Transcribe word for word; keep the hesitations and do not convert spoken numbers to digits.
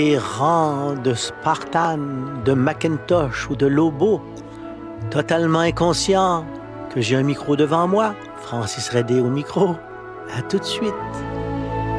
les rangs de Spartan, de Macintosh ou de Lobo, totalement inconscient que j'ai un micro devant moi. Francis Redé au micro. À tout de suite.